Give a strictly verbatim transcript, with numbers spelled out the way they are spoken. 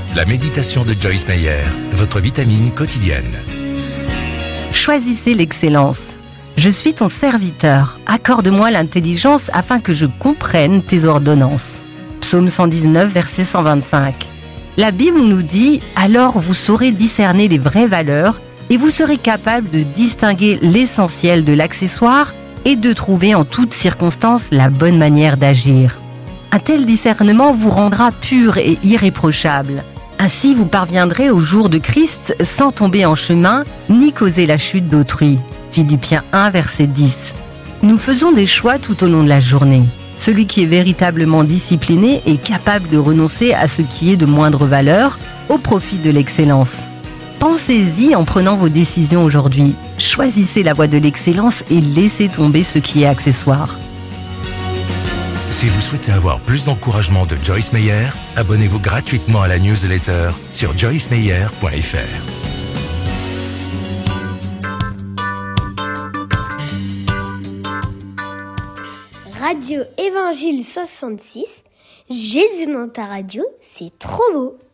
La méditation de Joyce Meyer, votre vitamine quotidienne. Choisissez l'excellence. Je suis ton serviteur. Accorde-moi l'intelligence afin que je comprenne tes ordonnances. Psaume cent dix-neuf, verset cent vingt-cinq. La Bible nous dit « Alors vous saurez discerner les vraies valeurs et vous serez capable de distinguer l'essentiel de l'accessoire et de trouver en toutes circonstances la bonne manière d'agir. » Un tel discernement vous rendra pur et irréprochable. Ainsi, vous parviendrez au jour de Christ sans tomber en chemin ni causer la chute d'autrui. Philippiens un, verset dix. Nous faisons des choix tout au long de la journée. Celui qui est véritablement discipliné est capable de renoncer à ce qui est de moindre valeur au profit de l'excellence. Pensez-y en prenant vos décisions aujourd'hui. Choisissez la voie de l'excellence et laissez tomber ce qui est accessoire. Si vous souhaitez avoir plus d'encouragement de Joyce Meyer, abonnez-vous gratuitement à la newsletter sur joyce meyer point f r. Radio Évangile soixante-six, Jésus dans ta radio, c'est trop beau.